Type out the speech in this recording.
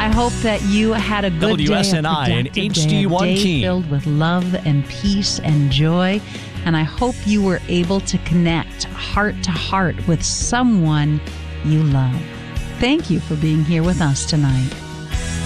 I hope that you had a good WSNI day, and HD1 day Keene. filled with love and peace and joy. And I hope you were able to connect heart to heart with someone you love. Thank you for being here with us tonight.